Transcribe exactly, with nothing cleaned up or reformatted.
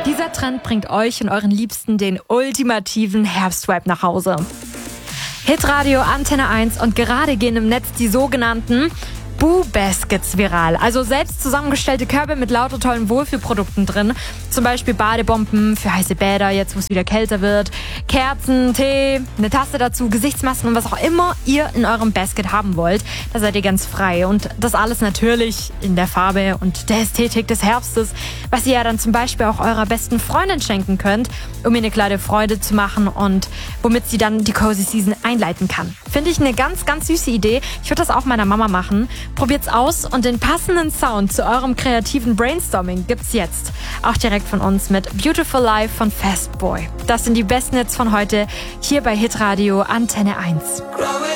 Dieser Trend bringt euch und euren Liebsten den ultimativen Herbstvibe nach Hause. Hitradio Antenne eins und gerade gehen im Netz die sogenannten Boo Baskets viral. Also selbst zusammengestellte Körbe mit lauter tollen Wohlfühlprodukten drin. Zum Beispiel Badebomben für heiße Bäder, jetzt wo es wieder kälter wird. Kerzen, Tee, eine Tasse dazu, Gesichtsmasken und was auch immer ihr in eurem Basket haben wollt. Da seid ihr ganz frei. Und das alles natürlich in der Farbe und der Ästhetik des Herbstes, was ihr ja dann zum Beispiel auch eurer besten Freundin schenken könnt, um ihr eine kleine Freude zu machen und womit sie dann die Cozy Season einleiten kann. Finde ich eine ganz, ganz süße Idee. Ich würde das auch meiner Mama machen. Probiert's aus und den passenden Sound zu eurem kreativen Brainstorming gibt's jetzt. Auch direkt von uns mit Beautiful Life von Fastboy. Das sind die besten Hits von heute hier bei Hitradio Antenne eins.